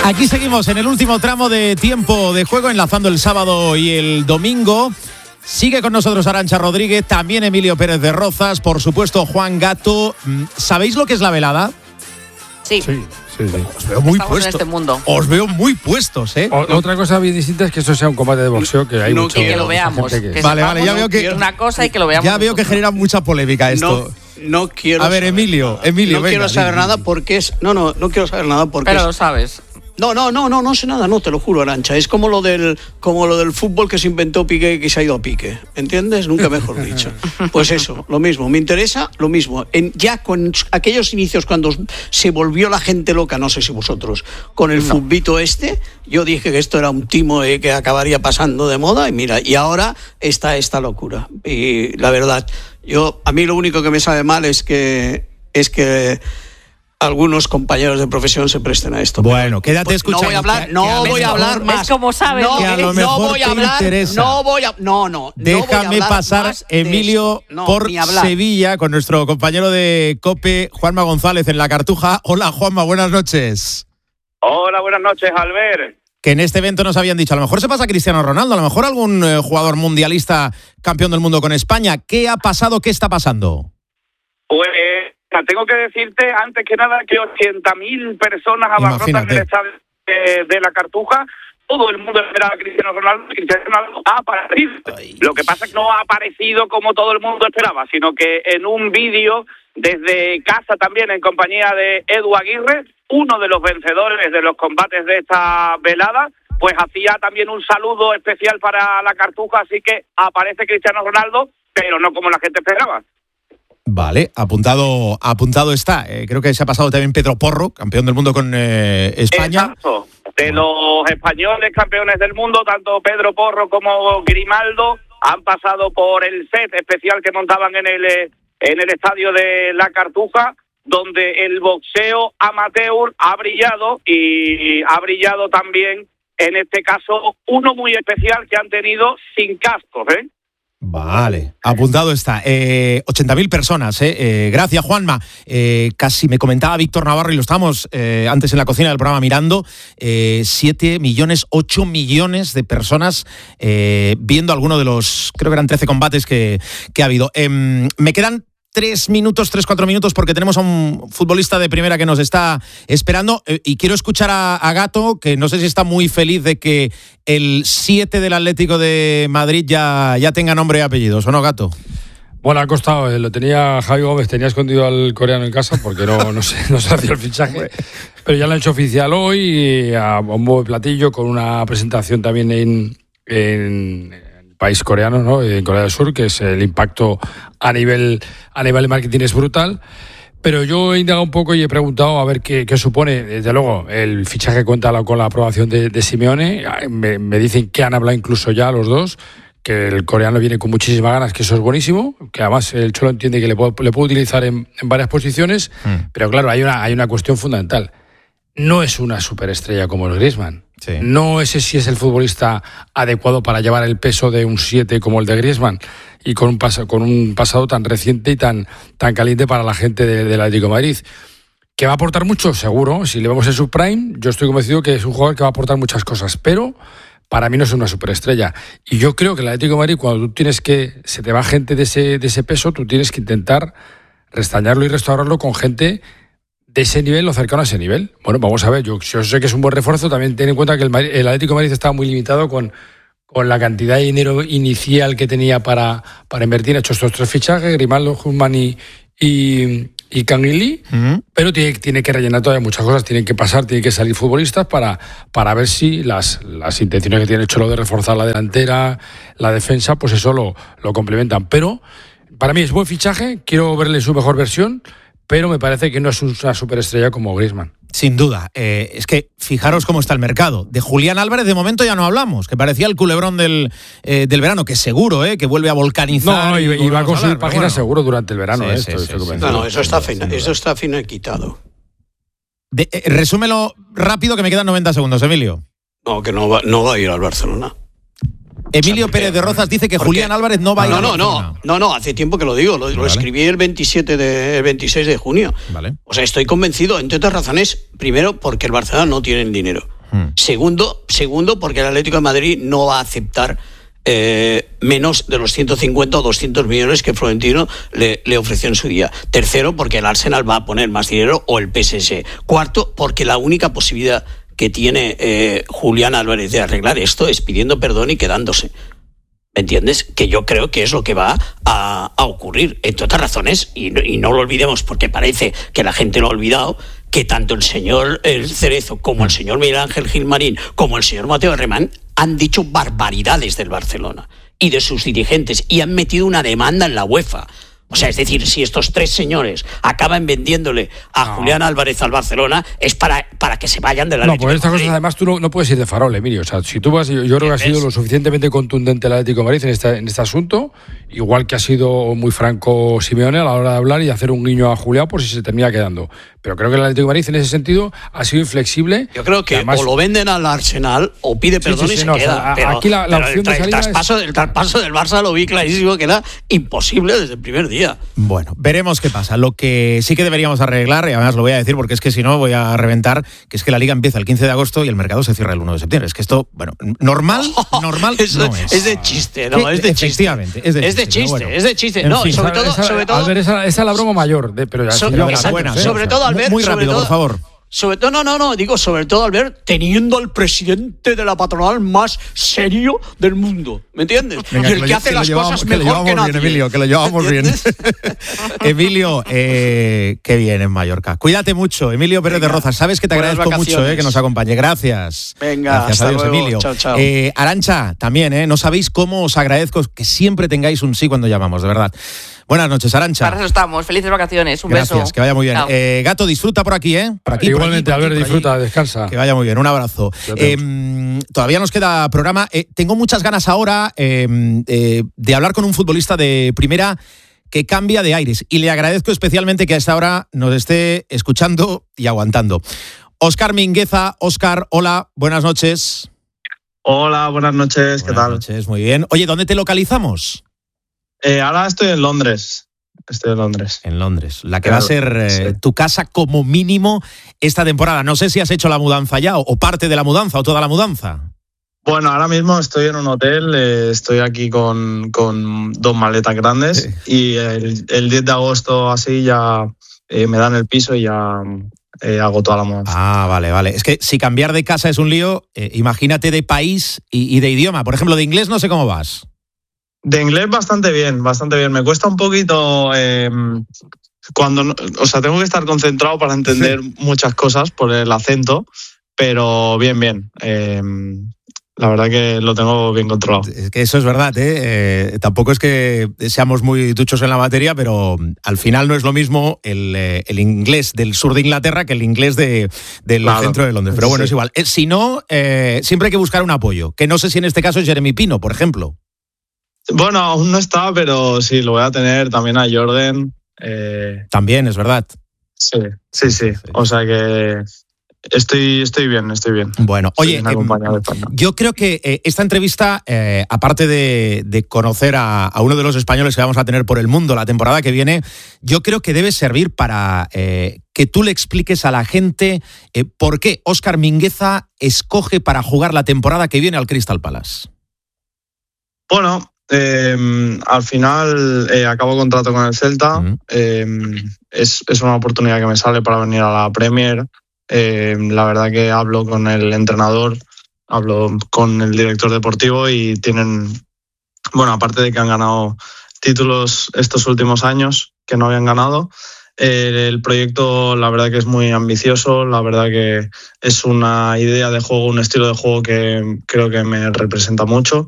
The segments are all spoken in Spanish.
Aquí seguimos en el último tramo de tiempo de juego, enlazando el sábado y el domingo. Sigue con nosotros Arantxa Rodríguez, también Emilio Pérez de Rozas, por supuesto Juan Gato. ¿Sabéis lo que es la velada? Sí. Os veo muy Estamos puestos. en este mundo. Os veo muy puestos, ¿eh? Otra cosa bien distinta es que esto sea un combate de boxeo, que hay No mucho, que lo veamos. gente que... Vale, ya veo que una cosa y que lo veamos. ya veo que genera mucha polémica esto. No quiero. A ver, Emilio, no venga, quiero saber nada porque es. No quiero saber nada porque. Pero lo sabes. No sé nada, no, te lo juro, Arantxa. Es como lo del fútbol que se inventó Piqué y que se ha ido a pique. ¿Entiendes? Nunca mejor dicho. Pues eso, lo mismo. Me interesa lo mismo. Ya con aquellos inicios cuando se volvió la gente loca, no sé si vosotros, con el futbito yo dije que esto era un timo que acabaría pasando de moda y mira, y ahora está esta locura. Y la verdad, a mí lo único que me sabe mal es que algunos compañeros de profesión se presten a esto. Bueno, quédate escuchando. No voy a hablar más. Es como sabes. Que a lo mejor voy a te hablar. interesa. Déjame pasar, Emilio, por Sevilla con nuestro compañero de COPE, Juanma González, en La Cartuja. Hola, Juanma, buenas noches. Hola, buenas noches, Albert. Que en este evento nos habían dicho, a lo mejor se pasa Cristiano Ronaldo, a lo mejor algún jugador mundialista campeón del mundo con España. ¿Qué ha pasado? ¿Qué está pasando? Pues tengo que decirte, antes que nada, que 80.000 personas abarrotan el estadio de La Cartuja. Todo el mundo esperaba a Cristiano Ronaldo. Cristiano Ronaldo ha aparecido. Lo que pasa es que no ha aparecido como todo el mundo esperaba, sino que en un vídeo desde casa también, en compañía de Edu Aguirre, uno de los vencedores de los combates de esta velada, pues hacía también un saludo especial para La Cartuja, así que aparece Cristiano Ronaldo, pero no como la gente esperaba. Vale, apuntado está. Creo que se ha pasado también Pedro Porro, campeón del mundo con España. Exacto. De los españoles campeones del mundo, tanto Pedro Porro como Grimaldo han pasado por el set especial que montaban en el estadio de La Cartuja, donde el boxeo amateur ha brillado, y ha brillado también, en este caso, uno muy especial que han tenido sin cascos, ¿eh? Vale, apuntado está. 80.000 personas, gracias, Juanma. Casi me comentaba Víctor Navarro, y lo estábamos antes en la cocina del programa mirando, 7 millones, 8 millones de personas viendo alguno de los, creo que eran 13 combates que ha habido. Me quedan 4 minutos, porque tenemos a un futbolista de primera que nos está esperando, y quiero escuchar a Gato, que no sé si está muy feliz de que el 7 del Atlético de Madrid ya tenga nombre y apellidos, ¿o no, Gato? Bueno, ha costado, lo tenía Javi Gómez, tenía escondido al coreano en casa porque no se hacía el fichaje, pero ya lo han hecho oficial hoy, a bombo de platillo, con una presentación también en país coreano, ¿no? En Corea del Sur, que es el impacto a nivel de marketing es brutal. Pero yo he indagado un poco y he preguntado a ver qué supone. Desde luego, el fichaje cuenta con la aprobación de Simeone. Me dicen que han hablado incluso ya los dos, que el coreano viene con muchísimas ganas, que eso es buenísimo, que además el Cholo entiende que le puede utilizar en varias posiciones. Pero claro, hay una cuestión fundamental. No es una superestrella como el Griezmann. Sí. No sé si es el futbolista adecuado para llevar el peso de un 7 como el de Griezmann, y con un pasado tan reciente y tan caliente para la gente del Atlético de Madrid. ¿Que va a aportar mucho? Seguro. Si le vemos en su prime, yo estoy convencido que es un jugador que va a aportar muchas cosas, pero para mí no es una superestrella. Y yo creo que el Atlético de Madrid, cuando tú se te va gente de ese peso, tú tienes que intentar restañarlo y restaurarlo con gente de ese nivel o cercano a ese nivel. Bueno, vamos a ver, yo sé que es un buen refuerzo. También ten en cuenta que el Atlético de Madrid estaba muy limitado con la cantidad de dinero inicial que tenía para invertir. Ha hecho estos 3 fichajes, Grimaldo, Husman y Canguilí, pero tiene que rellenar todavía muchas cosas, tienen que salir futbolistas para ver si las intenciones que tiene el Cholo de reforzar la delantera, la defensa, pues eso lo complementan. Pero para mí es buen fichaje, quiero verle su mejor versión, pero me parece que no es una superestrella como Griezmann. Sin duda. Es que fijaros cómo está el mercado. De Julián Álvarez de momento ya no hablamos, que parecía el culebrón del verano, que seguro que vuelve a volcanizar. No, y va a conseguir páginas seguro durante el verano. Sí, eso está finiquitado. Resúmelo rápido, que me quedan 90 segundos, Emilio. No, que no va a ir al Barcelona. Emilio Pérez de Rozas dice que Julián Álvarez no va a ir. No, hace tiempo que lo digo, lo escribí el 26 de junio. Vale. O sea, estoy convencido, entre otras razones, primero porque el Barcelona no tiene el dinero. Segundo, porque el Atlético de Madrid no va a aceptar menos de los 150 o 200 millones que Florentino le ofreció en su día. Tercero, porque el Arsenal va a poner más dinero, o el PSG. Cuarto, porque la única posibilidad que tiene Julián Álvarez de arreglar esto es pidiendo perdón y quedándose. ¿Me entiendes? Que yo creo que es lo que va a ocurrir, entre otras razones, y no lo olvidemos porque parece que la gente lo ha olvidado, que tanto el señor Cerezo como el señor Miguel Ángel Gilmarín como el señor Mateo Alemán han dicho barbaridades del Barcelona y de sus dirigentes y han metido una demanda en la UEFA. O sea, es decir, si estos tres señores acaban vendiéndole a Julián Álvarez al Barcelona, es para que se vayan de la Atlético. No, por estas cosas además tú no puedes ir de farol, Emilio. O sea, si tú vas, yo creo que ha sido lo suficientemente contundente el Atlético de Madrid en este asunto, igual que ha sido muy franco Simeone a la hora de hablar y de hacer un guiño a Julián por si se termina quedando. Pero creo que el Atlético de Madrid en ese sentido ha sido inflexible. Yo creo que además, o lo venden al Arsenal o pide perdón y se queda. O sea, aquí la opción de salida el traspaso del Barça lo vi clarísimo que era imposible desde el primer día. Bueno, veremos qué pasa. Lo que sí que deberíamos arreglar, y además lo voy a decir porque es que si no voy a reventar, que es que la Liga empieza el 15 de agosto y el mercado se cierra el 1 de septiembre. Es que esto, bueno, normal eso, no es. Es de chiste, ¿no? Es de chiste. Efectivamente, es de chiste. Bueno, es de chiste. No, fin, sobre todo... Albert, esa es la broma mayor. Pero sobre todo, Albert... Muy rápido, por favor. Sobre todo, digo, sobre todo, Albert, teniendo al presidente de la patronal más serio del mundo, ¿me entiendes? Venga, y el que hace las cosas mejor que nadie. Bien, Emilio, que lo llevamos bien. Emilio, qué bien en Mallorca. Cuídate mucho, Emilio Pérez de Rozas. Sabes que te agradezco mucho que nos acompañe. Gracias. Venga, gracias, hasta adiós, luego. Emilio. Chao, chao. Arantxa, también, no sabéis cómo os agradezco que siempre tengáis un sí cuando llamamos, de verdad. Buenas noches, Arantxa. Para eso estamos. Felices vacaciones. Un beso. Gracias, que vaya muy bien. Gato, disfruta por aquí, ¿eh? Por aquí, igualmente, por aquí, Albert, disfruta, descansa. Que vaya muy bien, un abrazo. Todavía nos queda programa. Tengo muchas ganas ahora de hablar con un futbolista de primera que cambia de aires. Y le agradezco especialmente que a esta hora nos esté escuchando y aguantando. Óscar Mingueza. Óscar, hola, buenas noches. Hola, buenas noches, ¿qué tal? Buenas noches, muy bien. Oye, ¿dónde te localizamos? Ahora estoy en Londres. En Londres. La que va a ser tu casa como mínimo esta temporada. No sé si has hecho la mudanza ya, o parte de la mudanza, o toda la mudanza. Bueno, ahora mismo estoy en un hotel, estoy aquí con 2 maletas grandes y el 10 de agosto así ya me dan el piso y ya hago toda la mudanza. Ah, vale. Es que si cambiar de casa es un lío, imagínate de país y de idioma. Por ejemplo, de inglés no sé cómo vas. De inglés bastante bien. Me cuesta un poquito tengo que estar concentrado para entender muchas cosas por el acento, pero bien. La verdad que lo tengo bien controlado. Es que eso es verdad, tampoco es que seamos muy duchos en la materia, pero al final no es lo mismo el inglés del sur de Inglaterra que el inglés del centro de Londres. Pero bueno, sí. Es igual. Si no, siempre hay que buscar un apoyo, que no sé si en este caso es Jeremy Pino, por ejemplo. Bueno, aún no está, pero sí, lo voy a tener también a Jordan. También, es verdad. Sí. O sea que estoy bien. Bueno, oye, yo creo que esta entrevista, aparte de conocer a uno de los españoles que vamos a tener por el mundo la temporada que viene, yo creo que debe servir para que tú le expliques a la gente por qué Óscar Mingueza escoge para jugar la temporada que viene al Crystal Palace. Bueno, al final acabo contrato con el Celta. Es una oportunidad que me sale para venir a la Premier. La verdad que hablo con el entrenador, hablo con el director deportivo y tienen, bueno, aparte de que han ganado títulos estos últimos años que no habían ganado, el proyecto la verdad que es muy ambicioso, la verdad que es una idea de juego, un estilo de juego que creo que me representa mucho.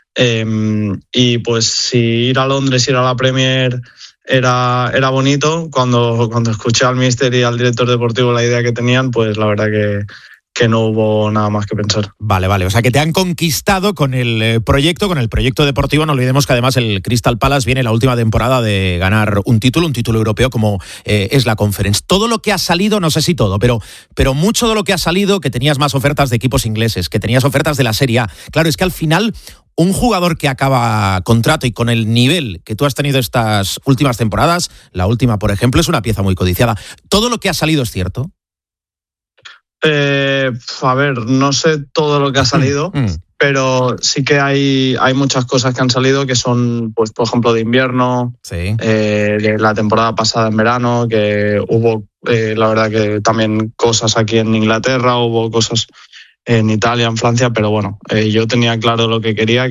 Y pues si ir a Londres, ir a la Premier era bonito, cuando escuché al míster y al director deportivo la idea que tenían, pues la verdad que no hubo nada más que pensar. Vale, o sea que te han conquistado con el proyecto deportivo. No olvidemos que además el Crystal Palace viene la última temporada de ganar un título europeo como es la Conference. Todo lo que ha salido, no sé si todo, pero mucho de lo que ha salido, que tenías más ofertas de equipos ingleses, que tenías ofertas de la Serie A. Claro, es que al final un jugador que acaba contrato y con el nivel que tú has tenido estas últimas temporadas, la última por ejemplo, es una pieza muy codiciada. ¿Todo lo que ha salido es cierto? A ver, no sé todo lo que ha salido, pero sí que hay muchas cosas que han salido que son, pues, por ejemplo, de invierno, sí. De la temporada pasada en verano, que hubo, la verdad que también cosas aquí en Inglaterra, hubo cosas en Italia, en Francia, pero bueno, yo tenía claro lo que quería,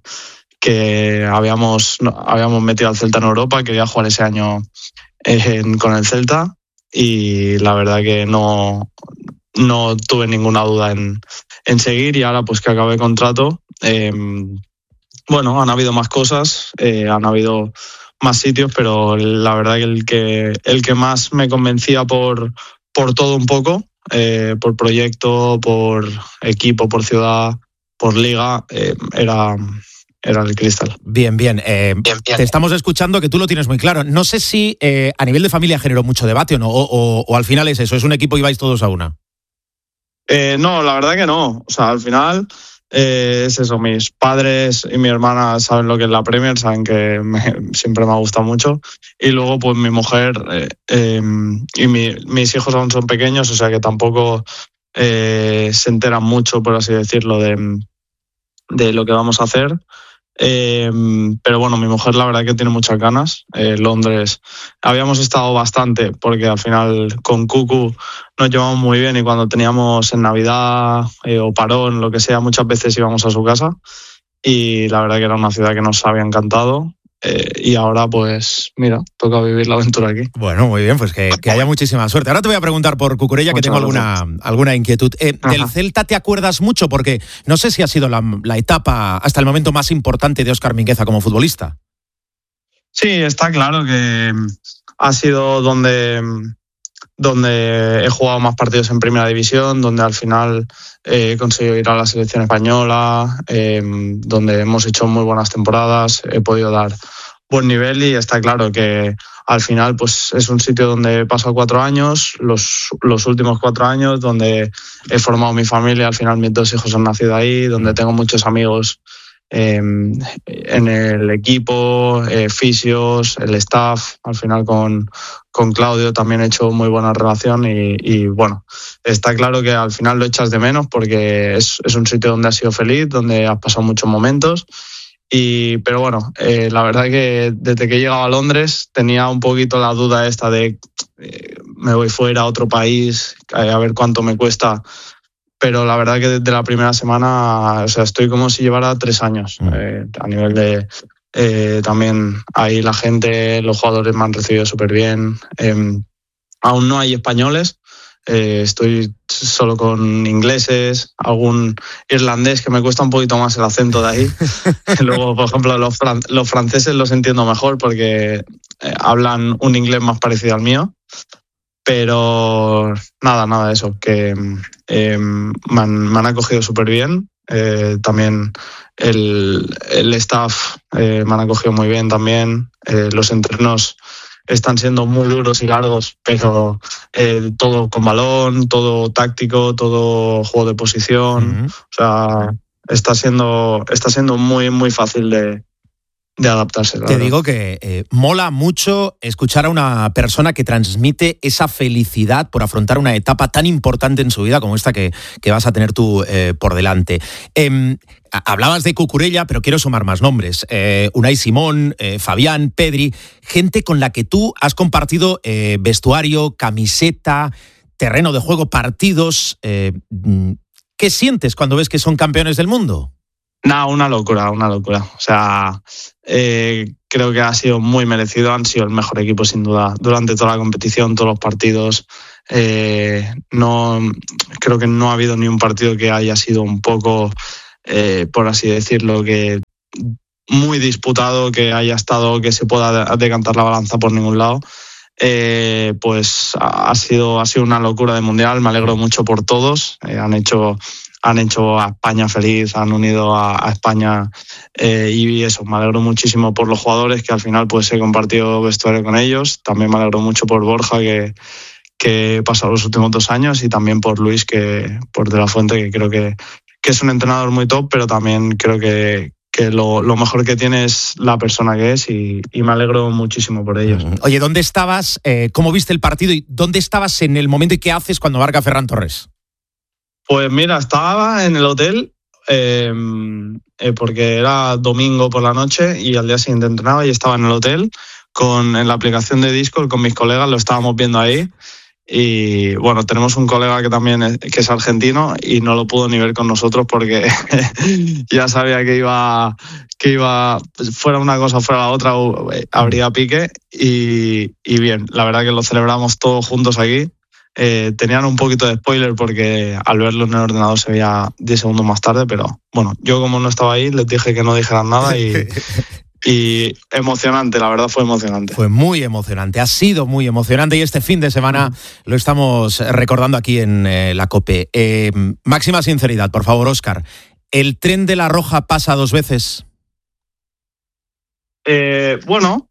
que habíamos metido al Celta en Europa, quería jugar ese año con el Celta y la verdad que no tuve ninguna duda en seguir, y ahora pues que acabé contrato, bueno, han habido más cosas, han habido más sitios, pero la verdad que el que más me convencía por todo un poco, por proyecto, por equipo, por ciudad, por liga, era el Cristal. Bien. Te estamos escuchando, que tú lo tienes muy claro. No sé si a nivel de familia generó mucho debate o no, o al final es eso, es un equipo y vais todos a una. No, la verdad que no. O sea, al final es eso. Mis padres y mi hermana saben lo que es la Premier, saben que siempre me ha gustado mucho. Y luego, pues mi mujer y mis hijos aún son pequeños, o sea que tampoco se enteran mucho, por así decirlo, de lo que vamos a hacer. Pero bueno, mi mujer la verdad que tiene muchas ganas. Londres habíamos estado bastante porque al final con Cucu nos llevamos muy bien, y cuando teníamos en Navidad o parón, lo que sea, muchas veces íbamos a su casa, y la verdad que era una ciudad que nos había encantado. Y ahora pues mira, toca vivir la aventura aquí. Bueno, muy bien, pues que haya muchísima suerte. Ahora te voy a preguntar por Cucurella, que tengo alguna inquietud. ¿Del Celta te acuerdas mucho? Porque no sé si ha sido la etapa hasta el momento más importante de Óscar Mingueza como futbolista. Sí, está claro que ha sido donde he jugado más partidos en primera división, donde al final he conseguido ir a la selección española, donde hemos hecho muy buenas temporadas, he podido dar buen nivel, y está claro que al final pues es un sitio donde he pasado 4 años, los últimos 4 años, donde he formado mi familia. Al final mis 2 hijos han nacido ahí, donde tengo muchos amigos en el equipo, fisios, el staff. Al final con Claudio también he hecho muy buena relación, y bueno, está claro que al final lo echas de menos porque es un sitio donde has sido feliz, donde has pasado muchos momentos. Pero bueno, la verdad que desde que he llegado a Londres tenía un poquito la duda esta de me voy fuera a otro país, a ver cuánto me cuesta. Pero la verdad que desde la primera semana, o sea, estoy como si llevara 3 años. A nivel de también ahí la gente, los jugadores me han recibido súper bien. Aún no hay españoles, estoy solo con ingleses, algún irlandés que me cuesta un poquito más el acento de ahí. Luego, por ejemplo, los franceses los entiendo mejor porque hablan un inglés más parecido al mío. Pero nada, eso, que me han acogido súper bien. También el staff me han acogido muy bien también. Los entrenos están siendo muy duros y largos, pero todo con balón, todo táctico, todo juego de posición. O sea, está siendo muy, muy fácil de adaptarse. Te digo que mola mucho escuchar a una persona que transmite esa felicidad por afrontar una etapa tan importante en su vida como esta que vas a tener tú por delante. Hablabas de Cucurella, pero quiero sumar más nombres. Unai Simón, Fabián, Pedri, gente con la que tú has compartido vestuario, camiseta, terreno de juego, partidos. ¿Qué sientes cuando ves que son campeones del mundo? Nada, una locura. O sea, creo que ha sido muy merecido. Han sido el mejor equipo, sin duda, durante toda la competición, todos los partidos. No, creo que no ha habido ni un partido que haya sido un poco, por así decirlo, que muy disputado, que haya estado, que se pueda decantar la balanza por ningún lado. Pues ha sido una locura de mundial. Me alegro mucho por todos. Han hecho a España feliz, han unido a España, y eso, me alegro muchísimo por los jugadores, que al final pues he compartido vestuario con ellos. También me alegro mucho por Borja, que he pasado los últimos 2 años, y también por Luis, por De La Fuente, que creo que es un entrenador muy top, pero también creo que lo mejor que tiene es la persona que es, y me alegro muchísimo por ellos. Oye, ¿dónde estabas? ¿Cómo viste el partido? ¿Y dónde estabas en el momento y qué haces cuando marca Ferran Torres? Pues mira, estaba en el hotel porque era domingo por la noche y al día siguiente entrenaba y estaba en el hotel en la aplicación de Discord con mis colegas, lo estábamos viendo ahí. Y bueno, tenemos un colega que también que es argentino y no lo pudo ni ver con nosotros porque ya sabía que iba fuera una cosa fuera la otra, habría pique y bien, la verdad que lo celebramos todos juntos aquí. Tenían un poquito de spoiler porque al verlo en el ordenador se veía 10 segundos más tarde, pero bueno, yo como no estaba ahí les dije que no dijeran nada y emocionante, la verdad fue emocionante. Fue muy emocionante, ha sido muy emocionante y este fin de semana lo estamos recordando aquí en la COPE. Máxima sinceridad, por favor, Óscar. ¿El tren de la Roja pasa 2 veces? Bueno,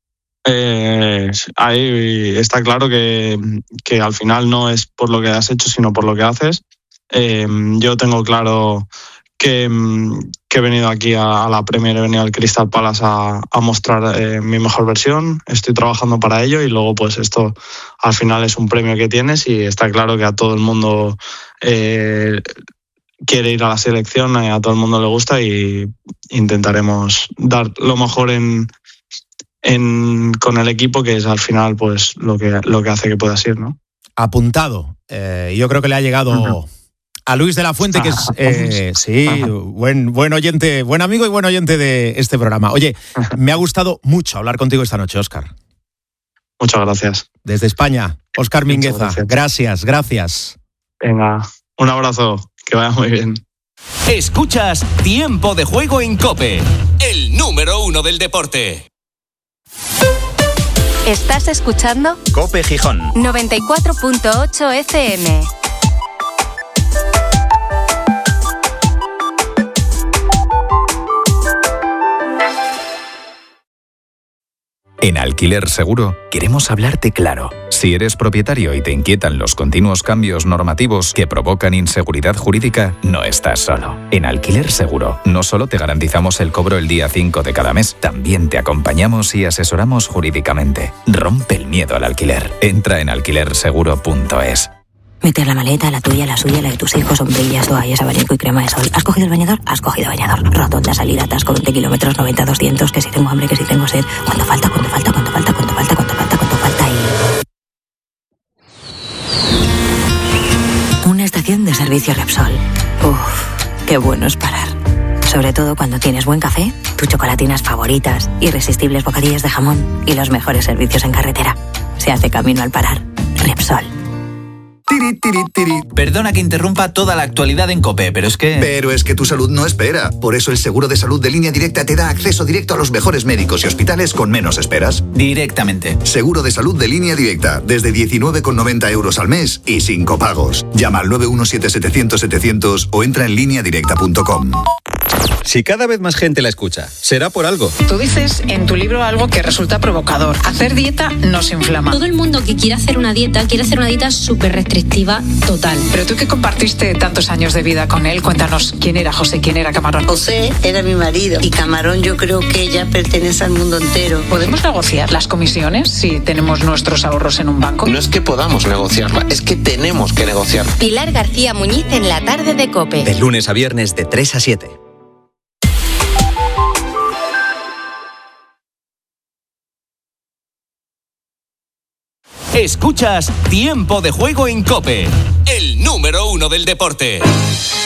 ahí está claro que al final no es por lo que has hecho, sino por lo que haces. Yo tengo claro que he venido aquí a la Premier, he venido al Crystal Palace a mostrar mi mejor versión, estoy trabajando para ello y luego pues esto al final es un premio que tienes y está claro que a todo el mundo quiere ir a la selección, a todo el mundo le gusta y intentaremos dar lo mejor con el equipo, que es al final pues lo que hace que puedas ir, ¿no? Apuntado. Yo creo que le ha llegado a Luis de la Fuente, que es buen oyente, buen amigo y buen oyente de este programa. Oye, me ha gustado mucho hablar contigo esta noche, Óscar. Muchas gracias. Desde España, Óscar Mingueza. Gracias. Venga, un abrazo, que vaya muy bien. Escuchas Tiempo de Juego en COPE, el número 1 del deporte. ¿Estás escuchando? COPE Gijón 94.8 FM. En Alquiler Seguro queremos hablarte claro. Si eres propietario y te inquietan los continuos cambios normativos que provocan inseguridad jurídica, no estás solo. En Alquiler Seguro no solo te garantizamos el cobro el día 5 de cada mes, también te acompañamos y asesoramos jurídicamente. Rompe el miedo al alquiler. Entra en alquilerseguro.es. Meter la maleta, la tuya, la suya, la de tus hijos, sombrillas, toallas, abanico y crema de sol. ¿Has cogido el bañador? Has cogido bañador. Rotonda, salida, atasco, 20 kilómetros, 90, 200, que si tengo hambre, que si tengo sed. ¿Cuánto falta y... Una estación de servicio Repsol. Uf, qué bueno es parar. Sobre todo cuando tienes buen café, tus chocolatinas favoritas, irresistibles bocadillos de jamón y los mejores servicios en carretera. Se hace camino al parar. Repsol. Perdona que interrumpa toda la actualidad en COPE, pero es que tu salud no espera. Por eso el seguro de salud de Línea Directa te da acceso directo a los mejores médicos y hospitales con menos esperas. Directamente. Seguro de salud de Línea Directa, desde 19,90 € al mes y sin copagos. Llama al 917-700-700 o entra en lineadirecta.com. Si cada vez más gente la escucha, será por algo. Tú dices en tu libro algo que resulta provocador. Hacer dieta nos inflama. Todo el mundo que quiere hacer una dieta súper restrictiva total. Pero tú que compartiste tantos años de vida con él, cuéntanos quién era José, quién era Camarón. José era mi marido y Camarón yo creo que ya pertenece al mundo entero. ¿Podemos negociar las comisiones si tenemos nuestros ahorros en un banco? No es que podamos negociarla, es que tenemos que negociarla. Pilar García Muñiz en la tarde de COPE. De lunes a viernes de 3 a 7. Escuchas Tiempo de Juego en COPE, el número 1 del deporte.